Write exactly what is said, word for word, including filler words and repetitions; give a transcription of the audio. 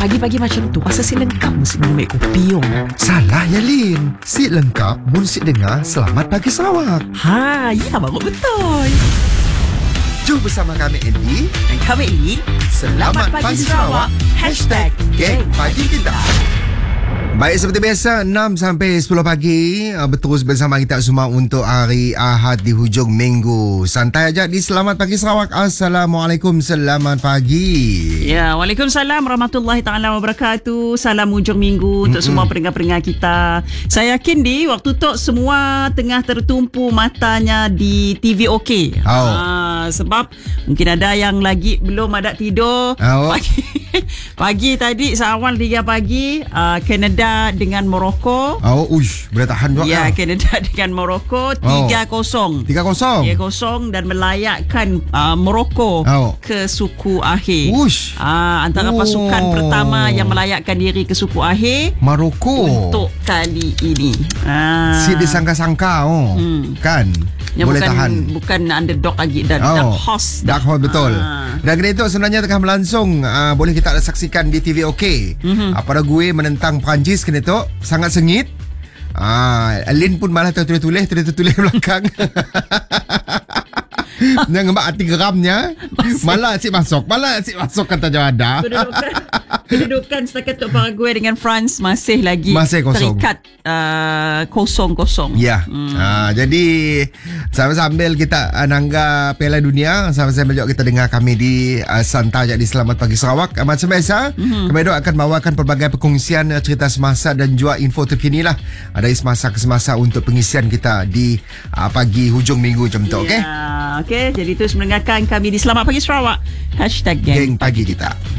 pagi-pagi macam tu pasal si lengkap mesti minum air kopi oh. Salah ya Lin. Si lengkap mun si dengar Selamat Pagi Sarawak. Ha, ya baru betul. Jom bersama kami Andy Dan kami ini Selamat, Selamat Pagi, Pagi Sarawak. Hashtag Geng Pagi Kita. Baik, seperti biasa enam sampai sepuluh pagi uh, berterus bersama kita semua untuk hari Ahad di hujung minggu. Santai aja di Selamat Pagi Sarawak. Assalamualaikum, selamat pagi. Ya, Waalaikumsalam warahmatullahi taala wabarakatuh. Salam hujung minggu untuk Mm-mm. semua pendengar-pendengar kita. Saya yakin di waktu tu semua tengah tertumpu matanya di T V OK. Oh. Ha, sebab mungkin ada yang lagi belum ada tidur. Oh. Pagi, pagi tadi seawal tiga pagi uh, Canada dengan Morocco. Oh, uish, boleh tahan juga. Ya, Canada dengan Morocco tiga kosong. tiga kosong. tiga kosong dan melayakkan uh, Morocco oh. ke suku akhir. Uish. Uh, antara oh. pasukan pertama yang melayakkan diri ke suku akhir Morocco untuk kali ini. Uh, si disangka-sangka oh. Hmm. Kan? Yang boleh bukan, tahan. Bukan underdog lagi dan oh. dark horse. Dark horse betul. Ah. Dan kena itu sebenarnya tengah berlangsung uh, boleh kita saksikan di T V OK. Mm-hmm. Uh, pada gue menentang Perancis kena itu sangat sengit. Ah, uh, Lin pun malah tertulis-tulis tertulis belakang. Dia ngebak hati geramnya. Malah asyik masuk Malah asyik masuk kata jawada. Kedudukan, kedudukan setakat Tok Paraguay dengan France masih lagi masih kosong. terikat uh, kosong-kosong. Ya. Hmm. Uh, jadi sambil-sambil kita uh, nangga Piala Dunia, sambil-sambil juga kita dengar kami di uh, Santai di Selamat Pagi Sarawak. Uh, macam biasa, mm-hmm. kami akan bawakan pelbagai perkongsian uh, cerita semasa dan juga info terkini lah uh, dari semasa ke semasa untuk pengisian kita di uh, pagi hujung minggu macam tu. Yeah. Okey? Okey, jadi terus mendengarkan kami di Selamat Pagi Sarawak. Hashtag Geng, Geng Pagi Kita.